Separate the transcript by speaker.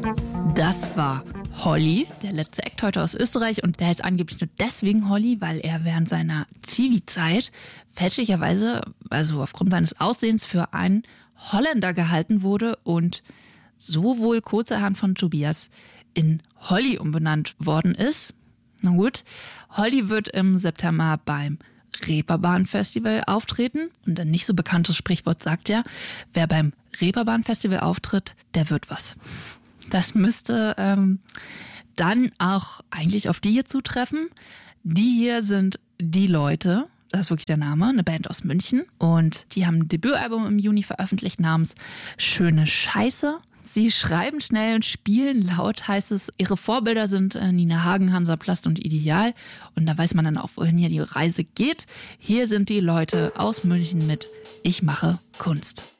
Speaker 1: Das war Holly, der letzte Act heute aus Österreich. Und der heißt angeblich nur deswegen Holly, weil er während seiner Zivi-Zeit fälschlicherweise, also aufgrund seines Aussehens, für einen Holländer gehalten wurde und so wohl kurzerhand von Tobias in Holly umbenannt worden ist. Na gut, Holly wird im September beim Reeperbahn-Festival auftreten. Und ein nicht so bekanntes Sprichwort sagt ja, wer beim Reeperbahn-Festival auftritt, der wird was. Das müsste dann auch eigentlich auf die hier zutreffen. Die hier sind Die Leute, das ist wirklich der Name, eine Band aus München. Und die haben ein Debütalbum im Juni veröffentlicht namens Schöne Scheiße. Sie schreiben schnell und spielen laut, heißt es. Ihre Vorbilder sind Nina Hagen, Hansaplast und Ideal. Und da weiß man dann auch, wohin hier die Reise geht. Hier sind Die Leute aus München mit Ich mache Kunst.